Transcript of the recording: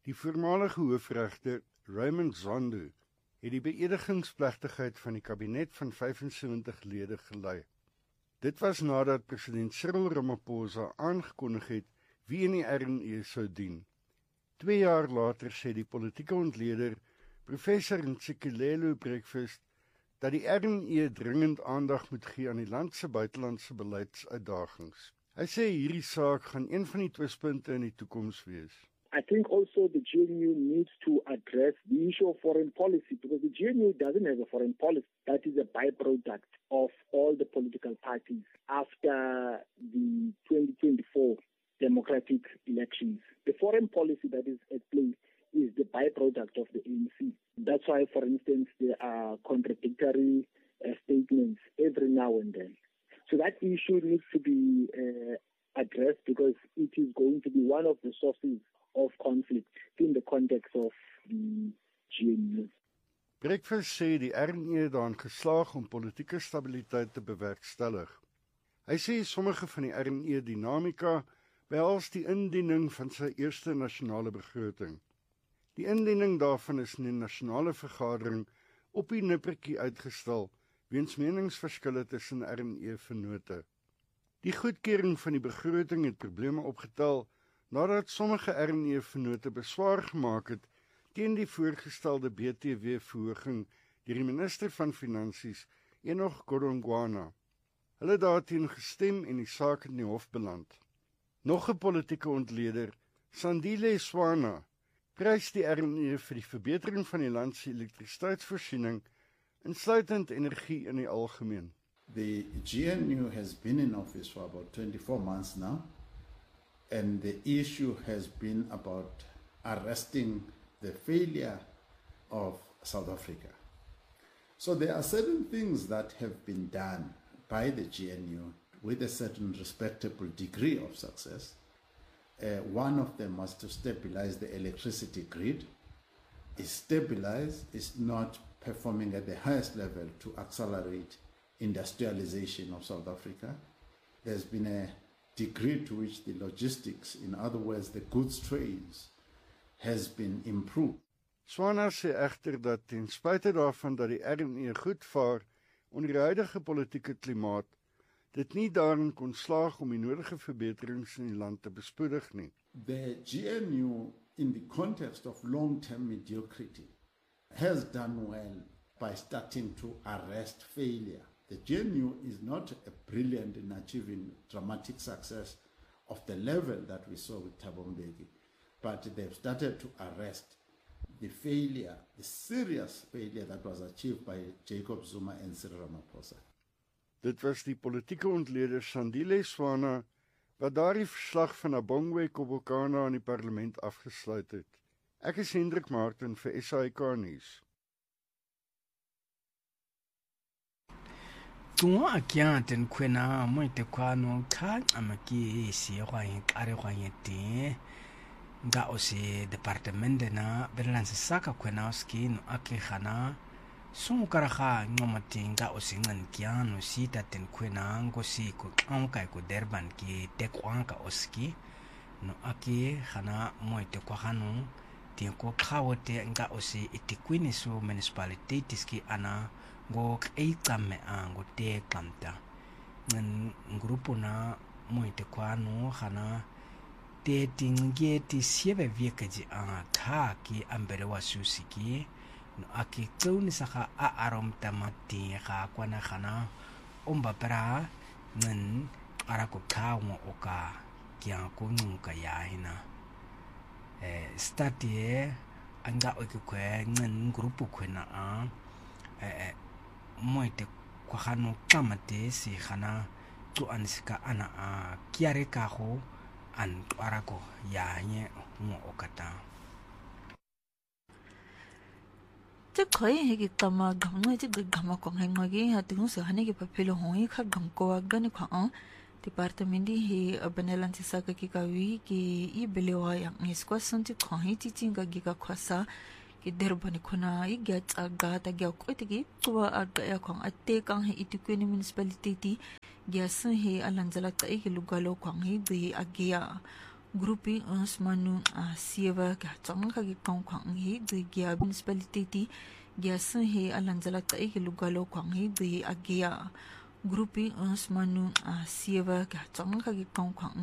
Die voormalige hoofregter Raymond Zondo het die beëdigingsplegtigheid van die kabinet van 75 lede gelei. Dit was nadat president Cyril Ramaphosa aangekondig het wie in die RNE sou dien. 2 jaar later sê die politieke ontleder, professor Ntsikelelo Breakfast, dat die RNE dringend aandag moet gee aan die land se buitelandse beleidsuitdagings. Hy sê hierdie saak gaan een van die twispunte in die toekoms wees. I think also the GNU needs to address the issue of foreign policy, because the GNU doesn't have a foreign policy. That is a byproduct of all the political parties after the 2024 democratic elections. The foreign policy that is at play is the byproduct of the ANC. That's why, for instance, there are contradictory statements every now and then. So that issue needs to be addressed, because it is going to be one of the sources of conflict in the context of the GNU. Breakfast sê die RNE daarin geslaag om politieke stabiliteit te bewerkstellig. Hy sê sommige van die RNE dinamika behels die indiening van sy eerste nasionale begroting. Die indiening daarvan is in die nasionale vergadering op die nippertjie uitgestel weens meningsverskille tussen RNE-vennote. Die goedkeuring van die begroting het probleme opgetel nadat sommige RNE-vennote beswaar gemaak het teen die voorgestelde BTW-verhoging deur die minister van Finansies, Enoch Godongwana. Hulle het daarteen gestem en die saak het in die hof beland. Nog 'n politieke ontleder, Sandile Swana, prys die RNE vir die verbetering van die land se elektrisiteitsvoorsiening, insluitend energie in die algemeen. The GNU has been in office for about 24 months now, and the issue has been about arresting the failure of South Africa. So there are certain things that have been done by the GNU with a certain respectable degree of success. One of them was to stabilize the electricity grid. It's stabilized, it's not performing at the highest level to accelerate industrialization of South Africa. There's been a degree to which the logistics, in other words, the goods trades, has been improved. Swana sê egter dat ten spyte daarvan dat die RNE goed vaar onder die huidige politieke klimaat, dit nie daarin kon slaag om die nodige verbeterings in die land te bespoedig nie. The GNU, in the context of long-term mediocrity, has done well by starting to arrest failure. The GNU is not brilliant in achieving dramatic success of the level that we saw with Thabo Mbeki, but they've started to arrest the failure, the serious failure that was achieved by Jacob Zuma and Cyril Ramaphosa. Dit was die politieke ontleder Sandile Swana wat daardie verslag van Abongwe Kobokana aan die parlement afgesluit het. Ek is Hendrik Martin vir SAK nuus. Tungwa akyanten kwena moite kwano ka amaki si hwaye kare hwaye te nga osi departamente na belanse saka kwena oski no ake khana sumu karaha ngomati nga osi ngankiano sita ten kwena ngosi ko kanka ko derban ki tekwanka oski no ake khana moite kwa hanu tienko khawote nga osi itikwini su municipality tiski ana ngo kaiqame ango te qamta ngrupo na moite kwano khana te tinge ti siebe viekeji a khaki ambere wasusiki no aki tsauni saka a arom tamati kha kwana khana ombapra ngen arako khawo oka kya ko nunka yaina statie anga okwe ngen grupo kwena a moite kwa khano kamate si khana to ansika ana a kiare ka ho an arako yanye mo okata te khoi hegi tama gamne te gama ko ngagi hatung se hane ke papelo hoi kha gamko agane kha department hi benelanti saka ki kawi ki I belewa yang iskwa santi khoi ti tinga giga khwasa ki derbani khona I get aga ta gya ko ti gi tuwa aga ya khong atte kang hi itikweni municipality ti gya sun hi alanjala ta I lugalo khong hi bi agya Grupi ons manu sieva ka chang ka gi kong khang hi du gya municipality gya sun he alanjala ta e lugalo khang hi du agya Grupi ons manu sieva ka chang ka gi kong khang